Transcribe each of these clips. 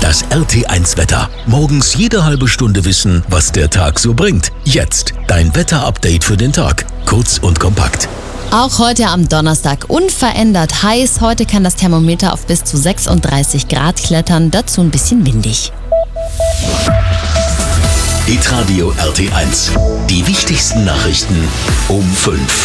Das RT1-Wetter. Morgens jede halbe Stunde wissen, was der Tag so bringt. Jetzt dein Wetter-Update für den Tag. Kurz und kompakt. Auch heute am Donnerstag unverändert heiß. Heute kann das Thermometer auf bis zu 36 Grad klettern, dazu ein bisschen windig. Hitradio RT1. Die wichtigsten Nachrichten um 5.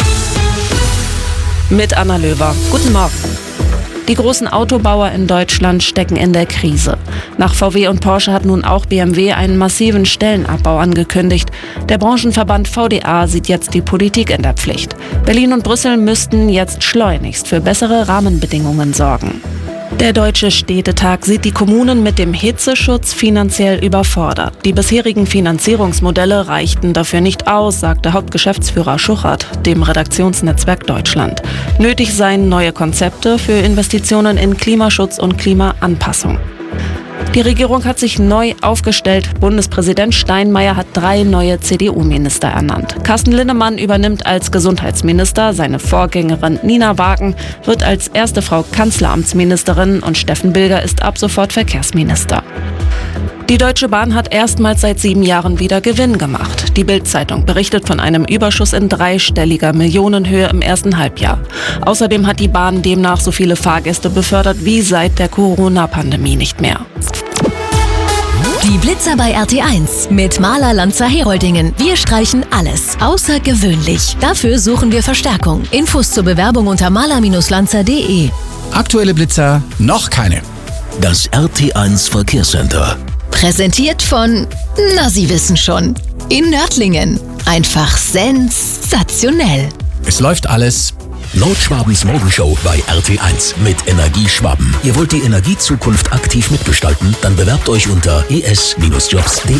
Mit Anna Löwer. Guten Morgen. Die großen Autobauer in Deutschland stecken in der Krise. Nach VW und Porsche hat nun auch BMW einen massiven Stellenabbau angekündigt. Der Branchenverband VDA sieht jetzt die Politik in der Pflicht. Berlin und Brüssel müssten jetzt schleunigst für bessere Rahmenbedingungen sorgen. Der Deutsche Städtetag sieht die Kommunen mit dem Hitzeschutz finanziell überfordert. Die bisherigen Finanzierungsmodelle reichten dafür nicht aus, sagte Hauptgeschäftsführer Schuchert dem Redaktionsnetzwerk Deutschland. Nötig seien neue Konzepte für Investitionen in Klimaschutz und Klimaanpassung. Die Regierung hat sich neu aufgestellt. Bundespräsident Steinmeier hat 3 neue CDU-Minister ernannt. Carsten Linnemann übernimmt als Gesundheitsminister, seine Vorgängerin Nina Wagen wird als erste Frau Kanzleramtsministerin und Steffen Bilger ist ab sofort Verkehrsminister. Die Deutsche Bahn hat erstmals seit 7 Jahren wieder Gewinn gemacht. Die Bild-Zeitung berichtet von einem Überschuss in dreistelliger Millionenhöhe im ersten Halbjahr. Außerdem hat die Bahn demnach so viele Fahrgäste befördert wie seit der Corona-Pandemie nicht mehr. Die Blitzer bei RT1 mit Maler Lanzer Heroldingen. Wir streichen alles außergewöhnlich. Dafür suchen wir Verstärkung. Infos zur Bewerbung unter maler-lanzer.de. Aktuelle Blitzer noch keine. Das RT1 Verkehrscenter. Präsentiert von, na Sie wissen schon, in Nördlingen. Einfach sensationell. Es läuft alles. Nordschwabens Morgenshow bei RT1 mit Energie Schwaben. Ihr wollt die Energiezukunft aktiv mitgestalten? Dann bewerbt euch unter es-jobs.de.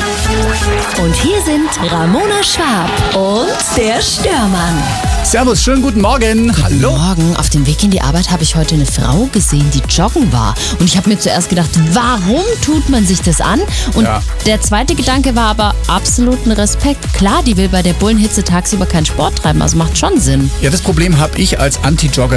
Und hier sind Ramona Schwab und der Störmann. Servus, schönen guten Morgen. Hallo. Guten Morgen. Auf dem Weg in die Arbeit habe ich heute eine Frau gesehen, die joggen war. Und ich habe mir zuerst gedacht, warum tut man sich das an? Und der zweite Gedanke war aber absoluten Respekt. Klar, die will bei der Bullenhitze tagsüber keinen Sport treiben, also macht schon Sinn. Ja, das Problem habe ich als Anti-Jogger